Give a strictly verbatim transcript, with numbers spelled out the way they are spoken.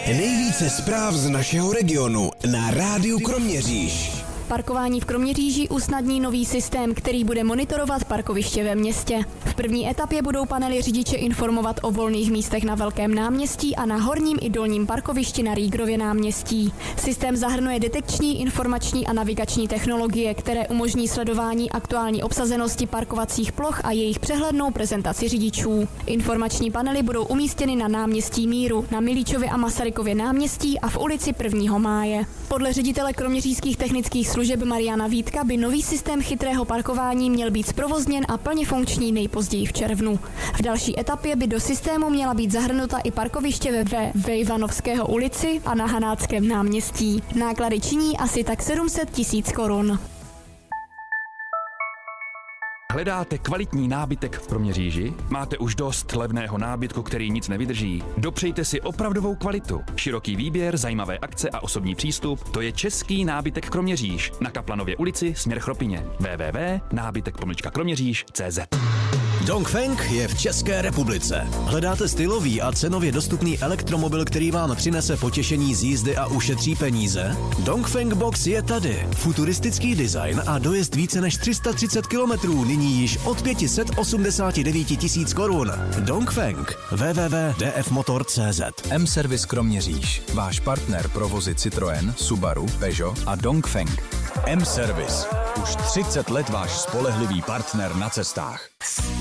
Nejvíce zpráv z našeho regionu na Rádiu Kroměříž. Parkování v Kroměříži usnadní nový systém, který bude monitorovat parkoviště ve městě. V první etapě budou panely řidiče informovat o volných místech na Velkém náměstí a na horním i dolním parkovišti na Rýgrově náměstí. Systém zahrnuje detekční, informační a navigační technologie, které umožní sledování aktuální obsazenosti parkovacích ploch a jejich přehlednou prezentaci řidičů. Informační panely budou umístěny na náměstí Míru, na Milíčově a Masarykově náměstí a v ulici prvního máje. Podle ředitele kroměřížských technických služeb Mariana Vítka by nový systém chytrého parkování měl být zprovozněn a plně funkční nejpozději v červnu. V další etapě by do systému měla být zahrnuta i parkoviště ve, ve Vejvanovského ulici a na Hanáckém náměstí. Náklady činí asi tak sedm set tisíc korun. Hledáte kvalitní nábytek v Kroměříži? Máte už dost levného nábytku, který nic nevydrží? Dopřejte si opravdovou kvalitu. Široký výběr, zajímavé akce a osobní přístup, to je český nábytek Kroměříž. Na Kaplanově ulici směr Chropině. w w w tečka nábytek pomlčka kroměříž tečka cé zet. Dongfeng je v České republice. Hledáte stylový a cenově dostupný elektromobil, který vám přinese potěšení z jízdy a ušetří peníze? Dongfeng Box je tady. Futuristický design a dojezd více než tři sta třicet kilometrů, nyní již od pět set osmdesát devět tisíc korun. Dongfeng. w w w tečka d f motor tečka cé zet. M-Service Kroměříž. Váš partner pro vozy Citroën, Subaru, Peugeot a Dongfeng. M-Service. Už třicet let váš spolehlivý partner na cestách.